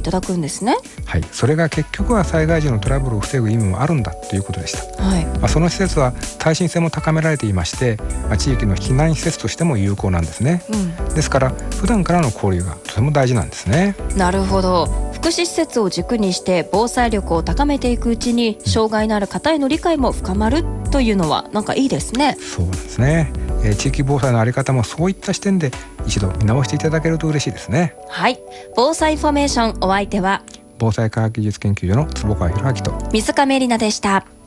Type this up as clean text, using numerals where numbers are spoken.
ただくんですね。 はい、それが結局は災害時のトラブルを防ぐ意味もあるんだということでした。 はい。 その施設は耐震性も高められていまして、地域の避難施設としても有効なんですね。ですから普段からの交流がとても大事なんですね。 なるほど。福祉施設を軸にして防災力を高めていくうちに障害のある方への理解も深まるというのはなんかいいですね。 そうなんですね。地域防災のあり方もそういった視点で一度見直していただけると嬉しいですね。 はい。防災インフォメーション、お相手は防災科学技術研究所の坪川博明と水亀里奈でした。